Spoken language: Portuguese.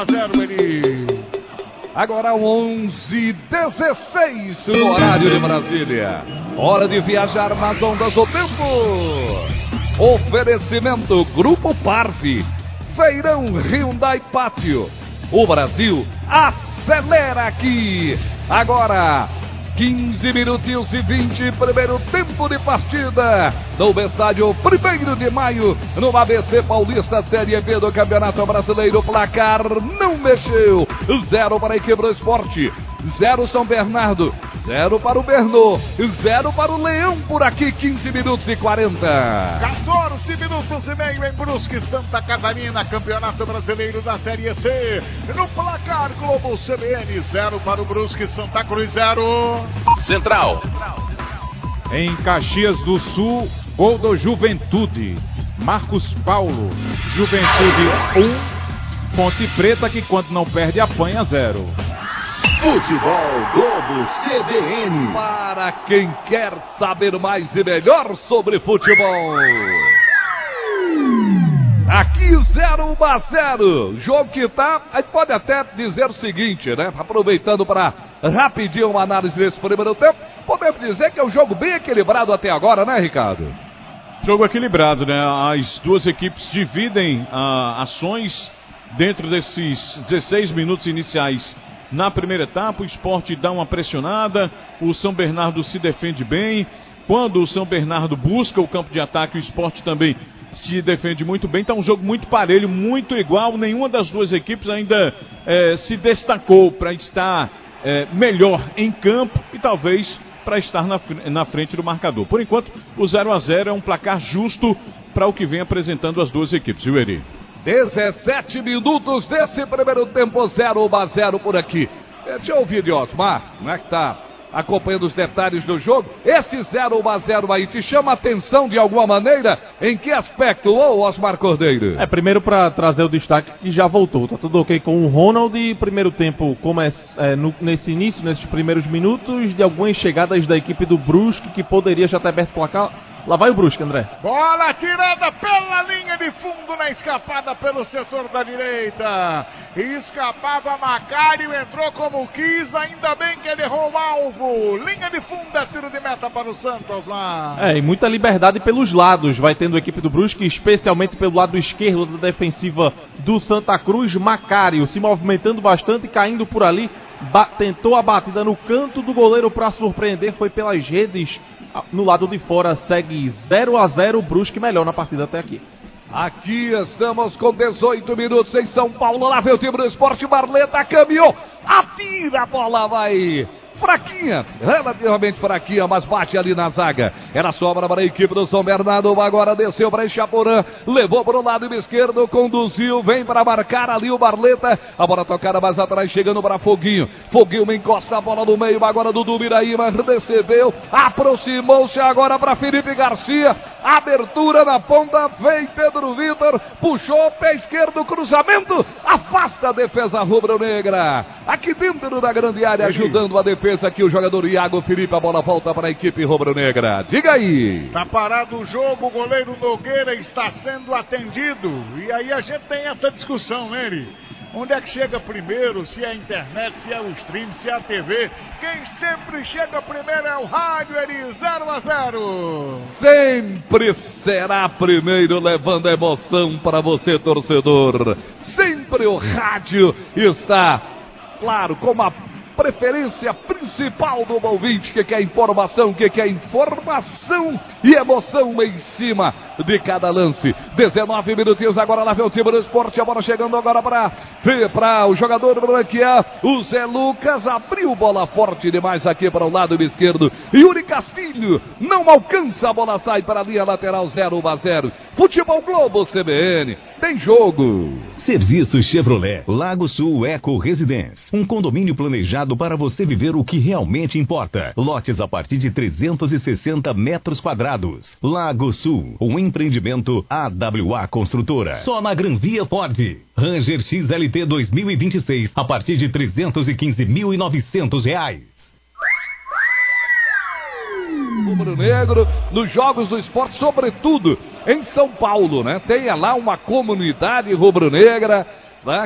0, Eri. Agora 11h16 no horário de Brasília. Hora de viajar nas ondas do tempo. Oferecimento Grupo Parve, Feirão Hyundai Pátio. O Brasil acelera aqui. Agora 15 minutinhos e 20, primeiro tempo de partida no estádio 1º de maio, no ABC Paulista Série B do Campeonato Brasileiro. Placar não mexeu, 0 para a equipe do Esporte, 0 São Bernardo, 0 para o Bernô, 0 para o Leão por aqui. 15 minutos e 40. 14 minutos e meio em Brusque, Santa Catarina, Campeonato Brasileiro da Série C. No placar Globo CBN, 0 para o Brusque, Santa Cruz 0. Central. Em Caxias do Sul, gol do Juventude. Marcos Paulo. Juventude 1, Ponte Preta, que quando não perde apanha 0. Futebol Globo CBN. Para quem quer saber mais e melhor sobre futebol. Aqui 0-0, jogo que tá, aí pode até dizer o seguinte, né? Aproveitando para rapidinho uma análise desse primeiro tempo, podemos dizer que é um jogo bem equilibrado até agora, né, Ricardo? Jogo equilibrado, né? As duas equipes dividem ações dentro desses 16 minutos iniciais. Na primeira etapa, o Sport dá uma pressionada, o São Bernardo se defende bem. Quando o São Bernardo busca o campo de ataque, o Sport também se defende muito bem. Então, um jogo muito parelho, muito igual. Nenhuma das duas equipes ainda se destacou para estar melhor em campo e talvez para estar na frente do marcador. Por enquanto, o 0-0 é um placar justo para o que vem apresentando as duas equipes, viu, Eri? 17 minutos desse primeiro tempo, 0-0 por aqui. Deixa eu ouvir de Osmar, como é que tá acompanhando os detalhes do jogo? Esse 0-0 aí te chama a atenção de alguma maneira? Em que aspecto, Osmar Cordeiro? Primeiro para trazer o destaque que já voltou, tá tudo ok com o Ronald. E primeiro tempo nesse início, nesses primeiros minutos, de algumas chegadas da equipe do Brusque, que poderia já ter aberto o placar. Lá vai o Brusque, André. Bola tirada pela linha de fundo na escapada pelo setor da direita. Escapava Macário, entrou como quis, ainda bem que ele errou o alvo. Linha de fundo, é tiro de meta para o Santos lá. E muita liberdade pelos lados vai tendo a equipe do Brusque, especialmente pelo lado esquerdo da defensiva do Santa Cruz. Macário se movimentando bastante, caindo por ali. Tentou a batida no canto do goleiro para surpreender, foi pelas redes. No lado de fora segue 0-0, Brusque melhor na partida até aqui. Aqui estamos com 18 minutos em São Paulo. Lá vem o time do Esporte, Barleta caminhou, atira, a bola vai fraquinha, relativamente fraquinha, mas bate ali na zaga. Era sobra para a equipe do São Bernardo. Agora desceu para Chaporã, levou para o lado esquerdo, conduziu, vem para marcar ali o Barleta. A bola tocada mais atrás, chegando para Foguinho. Foguinho encosta a bola no meio, agora do Miraíma, recebeu, aproximou-se agora para Felipe Garcia. Abertura na ponta, vem Pedro Vitor, puxou, pé esquerdo, cruzamento, afasta a defesa rubro-negra. Aqui dentro da grande área, ajudando a defesa aqui o jogador Iago Felipe. A bola volta para a equipe rubro-negra. Diga aí. Tá parado o jogo, o goleiro Nogueira está sendo atendido. E aí a gente tem essa discussão, né, Eri? Onde é que chega primeiro? Se é a internet, se é o stream, se é a TV. Quem sempre chega primeiro é o rádio, Eri. 0-0. Sempre será primeiro, levando a emoção para você, torcedor. Sempre o rádio está, claro, como a preferência principal do ouvinte, que quer informação, e emoção em cima de cada lance. 19 minutinhos agora, lá vem o time do Esporte, a bola chegando agora para o jogador que é o Zé Lucas, abriu bola forte demais aqui para o lado esquerdo. Yuri Castilho não alcança, a bola sai para a linha lateral. 0-0. Futebol Globo CBN, tem jogo. Serviço Chevrolet, Lago Sul Eco Residence. Um condomínio planejado para você viver o que realmente importa. Lotes a partir de 360 metros quadrados. Lago Sul, um empreendimento AWA Construtora. Só na Gran Via Ford. Ranger XLT 2026 a partir de R$ 315.900. Rubro-negro nos Jogos do Esporte, sobretudo em São Paulo, né? Tenha lá uma comunidade rubro-negra